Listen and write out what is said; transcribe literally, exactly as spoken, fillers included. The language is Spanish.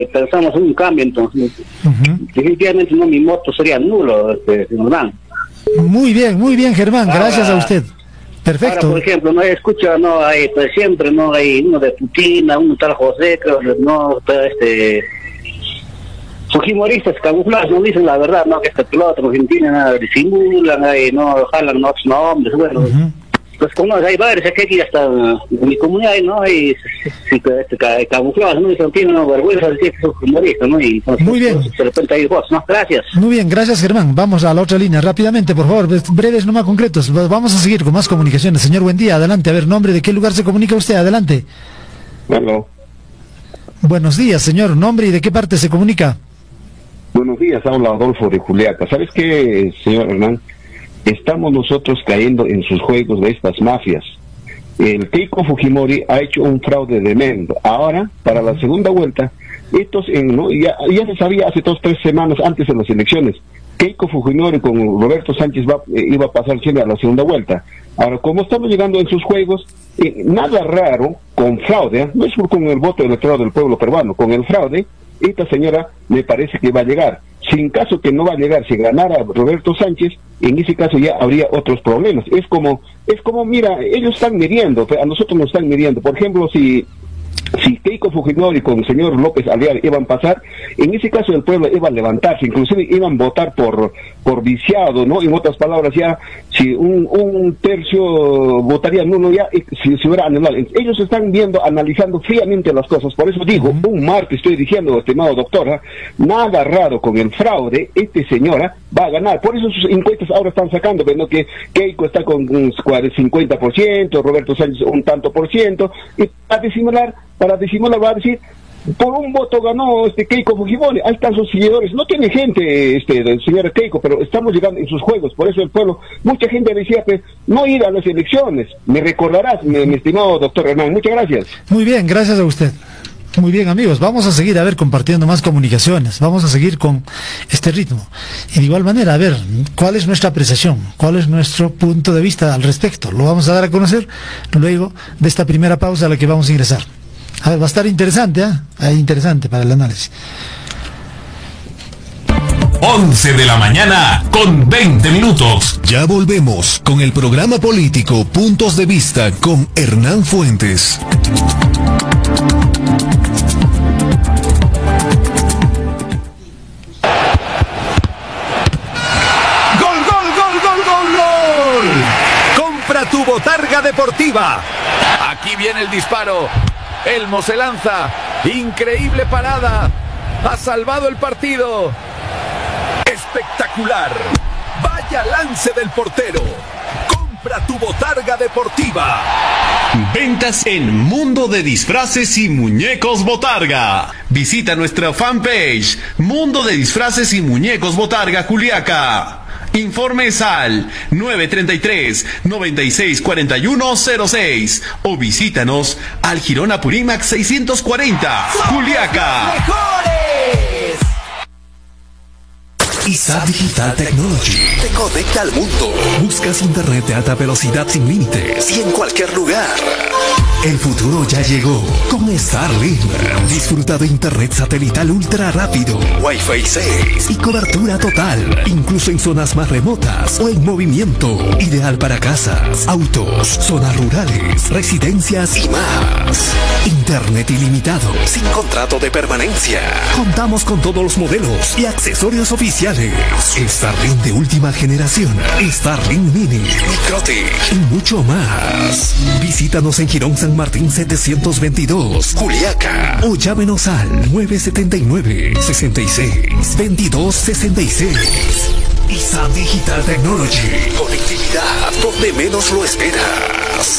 pensamos en un cambio, entonces uh-huh. definitivamente no, mi voto sería nulo, este, Germán. Muy bien, muy bien, Germán, ahora, gracias a usted. Perfecto. Ahora, por ejemplo, no escucha, no hay, pues siempre no hay uno de Putina, uno tal José, creo, no, este, fujimoristas camuflados, no dicen la verdad, no, que este piloto argentino, nada, disimulan, ahí, no, jalan otros nombres, bueno, uh-huh. pues como hay varios, aquí hasta en mi comunidad, ¿no? Hay este, camuflados, ¿no? Y no tienen no, vergüenza de decir que son humoristas, ¿no? Y entonces, muy bien. Se le cuenta ahí vos, ¿no? Gracias. Muy bien, gracias, Germán. Vamos a la otra línea, rápidamente, por favor, breves, no más concretos. Vamos a seguir con más comunicaciones. Señor, buen día, adelante. A ver, nombre, ¿de qué lugar se comunica usted? Adelante. Bueno. Buenos días, señor. Nombre y de qué parte se comunica. Buenos días, habla Adolfo de Juliaca. ¿Sabes qué, señor Hernán? Estamos nosotros cayendo en sus juegos de estas mafias. El Keiko Fujimori ha hecho un fraude tremendo. Ahora, para la segunda vuelta, estos en, ¿no? ya, ya se sabía hace dos tres semanas antes de las elecciones, Keiko Fujimori con Roberto Sánchez va, eh, iba a pasar siempre a la segunda vuelta. Ahora, como estamos llegando en sus juegos, eh, nada raro con fraude, ¿eh? No es con el voto electoral del pueblo peruano, con el fraude, esta señora me parece que va a llegar. Si en caso que no va a llegar, si ganara Roberto Sánchez, en ese caso ya habría otros problemas. Es como, es como, mira, ellos están midiendo, a nosotros nos están midiendo. Por ejemplo, si si Keiko Fujimori con el señor López Aliaga iban a pasar, en ese caso el pueblo iba a levantarse, inclusive iban a votar por por viciado, ¿no? En otras palabras, ya, si un, un tercio votaría nulo, ya, si se hubiera anulado. Ellos están viendo, analizando fríamente las cosas, por eso digo, uh-huh. un martes estoy diciendo, estimado doctora, nada raro con el fraude, este señora va a ganar, por eso sus encuestas ahora están sacando, ¿no? Que Keiko está con un cincuenta por ciento, Roberto Sánchez un tanto por ciento, y para disimular, para disimular va a decir, por un voto ganó este Keiko Fujimori, ahí están sus seguidores, no tiene gente este señora Keiko, pero estamos llegando en sus juegos, por eso el pueblo, mucha gente decía pues no ir a las elecciones, me recordarás mi, mi estimado doctor Hernán, muchas gracias. Muy bien, gracias a usted. Muy bien, amigos, vamos a seguir a ver compartiendo más comunicaciones, vamos a seguir con este ritmo y de igual manera a ver cuál es nuestra apreciación, cuál es nuestro punto de vista al respecto, lo vamos a dar a conocer luego de esta primera pausa a la que vamos a ingresar. A ver, va a estar interesante, ¿eh? Ah, interesante para el análisis. once de la mañana con veinte minutos. Ya volvemos con el programa político Puntos de Vista con Hernán Fuentes. ¡Gol, gol, gol, gol, gol, gol! Compra tu botarga deportiva. Aquí viene el disparo. Elmo se lanza, increíble parada, ha salvado el partido, espectacular, vaya lance del portero, compra tu botarga deportiva. Ventas en Mundo de Disfraces y Muñecos Botarga. Visita nuestra fanpage, Mundo de Disfraces y Muñecos Botarga Juliaca. Informes al nueve treinta y tres, noventa y seis, cuarenta y uno cero seis o visítanos al Girón Apurímac seiscientos cuarenta, Juliaca. I S A Digital Technology te conecta al mundo. Buscas internet de alta velocidad sin límites y en cualquier lugar. El futuro ya llegó con Starlink. Disfruta de internet satelital ultra rápido, Wi-Fi seis y cobertura total, incluso en zonas más remotas o en movimiento. Ideal para casas, autos, zonas rurales, residencias y más. Internet ilimitado, sin contrato de permanencia. Contamos con todos los modelos y accesorios oficiales. Starlink de última generación, Starlink Mini, Microtech y mucho más. Visítanos en Girón San Martín setecientos veintidós, Juliaca, o llámenos al nueve setenta y nueve, sesenta y seis, veintidós sesenta y seis. I S A Digital Technology, conectividad donde menos lo esperas.